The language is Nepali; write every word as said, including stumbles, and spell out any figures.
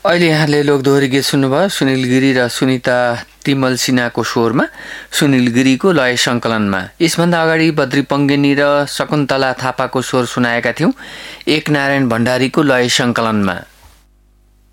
अहिले यहाँले लोकदोहोरी गीत सुन्नुभयो सुनिल गिरी र सुनिता तिमल सिन्हाको स्वरमा, सुनिल गिरीको लय सङ्कलनमा। यसभन्दा अगाडि बद्री पङ्गेनी र शकुन्तला थापाको स्वर सुनाएका थियौँ एक नारायण भण्डारीको लय सङ्कलनमा।